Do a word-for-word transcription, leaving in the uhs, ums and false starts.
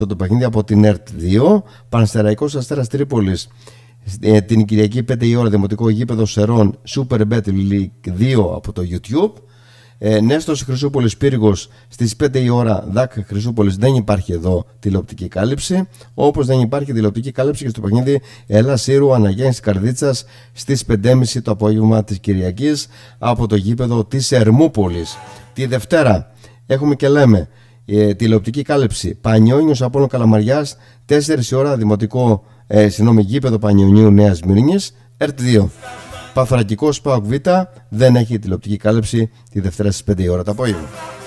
το παιχνίδι από την ΕΡΤ δύο. Πανσεραϊκός Αστέρας Τρίπολης ε, την Κυριακή πέντε η ώρα, δημοτικό γήπεδο Σερών, Super Bet League δύο από το YouTube. ε, Νέστος Χρυσούπολης Πύργος στις πέντε η ώρα, ΔΑΚ Χρυσούπολης. Δεν υπάρχει εδώ τηλεοπτική κάλυψη, όπως δεν υπάρχει τηλεοπτική κάλυψη και στο παιχνίδι Ελλάς Σύρου Αναγέννησης Καρδίτσας στις πέντε και μισή το απόγευμα της Κυριακής από το γήπεδο της Ερμούπολης. Τη Δευτέρα έχουμε και λέμε ε, τηλεοπτική κάλυψη Πανιόνιος Απόλλων Καλαμαριάς, τέσσερις η ώρα, δημοτικό ε, συνόμι γήπεδο Πανιωνίου Νέας Μύρινης, ΕΡΤ δύο. Παθρακικός ΠΑΟΚ Β δεν έχει τηλεοπτική κάλυψη τη Δευτέρα στις πέντε η ώρα το απόγευμα.